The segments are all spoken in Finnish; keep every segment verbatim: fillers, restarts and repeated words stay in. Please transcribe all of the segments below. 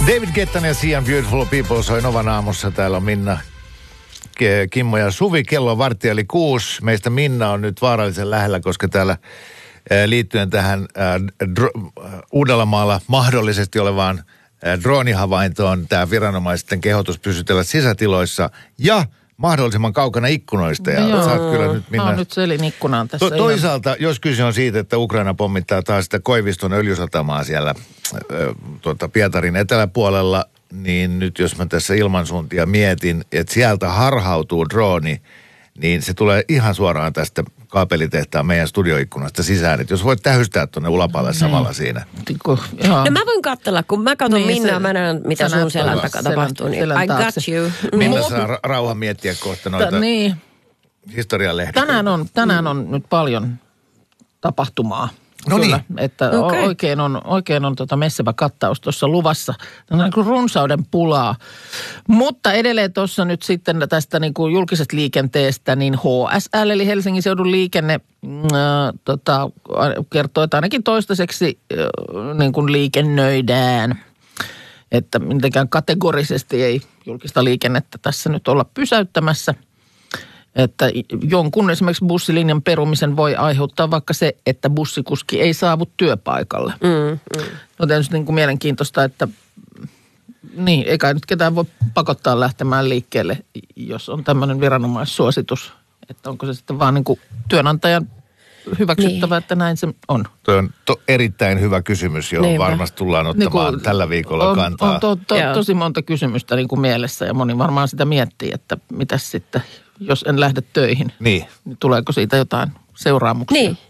David Guettan ja Sian Beautiful People soi Novan aamussa. Täällä on Minna, Kimmo ja Suvi. Kello on vartti eli kuusi. Meistä Minna on nyt vaarallisen lähellä, koska täällä liittyen tähän äh, dro- Uudellamaalla mahdollisesti olevaan äh, droonihavaintoon tämä viranomaisten kehotus pysytellä sisätiloissa ja mahdollisimman kaukana ikkunoista. Ja joo, saat kyllä nyt Minna... Mä nyt selin ikkunaan tässä. To- toisaalta, jos kyse on siitä, että Ukraina pommittaa taas sitä Koiviston öljysatamaa siellä äh, tuota, Pietarin eteläpuolella, niin nyt jos mä tässä ilmansuuntia mietin, että sieltä harhautuu drooni, niin se tulee ihan suoraan tästä kaapelitehtaan meidän studioikkunasta sisään. Että jos voit tähystää tuonne ulapalle samalla siinä. No mä voin katsella, kun mä katson niin, Minnaa, se, mä näen mitä sun selän takaa tapahtuu. Niin I got you. Minna saa ra- rauha miettiä kohta noita T- niin. historialehdiä. Tänään on, tänään on nyt paljon tapahtumaa. No Kyllä, niin. että okay. oikein on, oikein on tota messevä kattaus tuossa luvassa. Tämä on niin runsauden pulaa. Mutta edelleen tuossa nyt sitten tästä niin kuin julkisesta liikenteestä, niin H S L eli Helsingin seudun liikenne äh, tota, kertoo, että ainakin toistaiseksi äh, niin kuin liikennöidään. Että mitenkään kategorisesti ei julkista liikennettä tässä nyt olla pysäyttämässä. Että jonkun esimerkiksi bussilinjan perumisen voi aiheuttaa vaikka se, että bussikuski ei saavu työpaikalle. Mm, mm. No tietysti niin kuin mielenkiintoista, että niin, eikä nyt ketään voi pakottaa lähtemään liikkeelle, jos on tämmöinen viranomaissuositus. Että onko se sitten vaan niin kuin työnantajan hyväksyttävä, niin. Että näin se on. Tuo on to, erittäin hyvä kysymys, johon Niinpä. varmasti tullaan ottamaan niin tällä viikolla on, kantaa. On to, to, tosi monta kysymystä niin kuin mielessä ja moni varmaan sitä miettii, että mitäs sitten, jos en lähde töihin, niin, niin tuleeko siitä jotain seuraamuksia? Niin.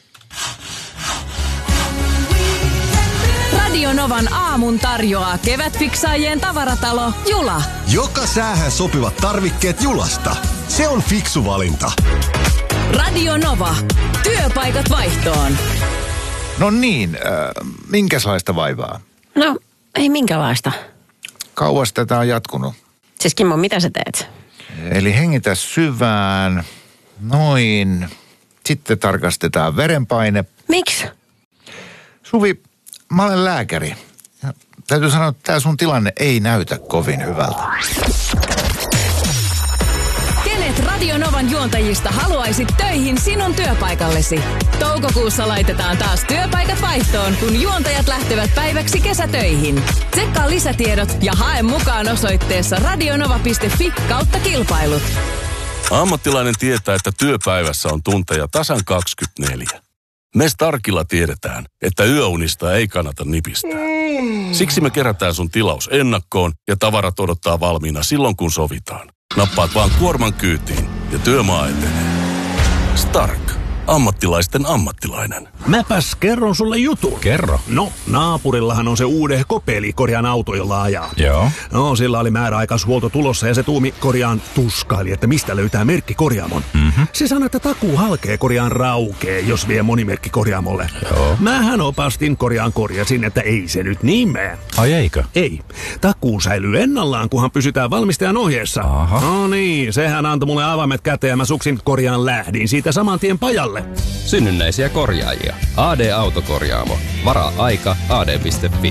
Radio Novan aamun tarjoaa kevätfiksaajien tavaratalo Jula. Joka säähän sopivat tarvikkeet Julasta. Se on fiksu valinta. Radio Nova. Työpaikat vaihtoon. No niin, äh, minkälaista vaivaa? No, ei minkälaista. Kauas tätä on jatkunut. Siis Kimmo, mitä sä teet? Eli hengitä syvään, noin. Sitten tarkastetaan verenpaine. Miksi? Suvi, mä olen lääkäri. Ja täytyy sanoa, että tämä sun tilanne ei näytä kovin hyvältä. Kenet Radio Novan juontajista haluaisit töihin sinun työpaikallesi? Toukokuussa laitetaan taas työpaikat vaihtoon, kun juontajat lähtevät päiväksi kesätöihin. Tsekkaa lisätiedot ja hae mukaan osoitteessa radionova piste fi kautta kilpailut. Ammattilainen tietää, että työpäivässä on tunteja tasan kaksikymmentäneljä. Me Starkilla tiedetään, että yöunista ei kannata nipistää. Siksi me kerätään sun tilaus ennakkoon ja tavarat odottaa valmiina silloin, kun sovitaan. Nappaat vaan kuorman kyytiin ja työmaa etenee. Stark. Ammattilaisten ammattilainen. Mäpäs kerron sulle jutun. Kerro. No, naapurillahan on se uudehko peli korjaan auto, jolla ajaa. Joo. No, sillä oli määräaikaishuolto tulossa ja se tuumi korjaan tuskaili, että mistä löytää merkki korjaamon. Mm-hmm. Se sanoi, että takuu halkee korjaan raukee, jos vie monimerkki korjaamolle. Joo. Mähän opastin korjaan korjasin, että ei se nyt niin mene. Ai eikö? Ei. Takuu säilyy ennallaan, kunhan pysytään valmistajan ohjeessa. Aha. No niin, sehän antoi mulle avaimet käteen ja mä suksin korjaan lähdin siitä saman tien pajalle. Synnynnäisiä korjaajia. A D Autokorjaamo. Varaa aika a d piste fi.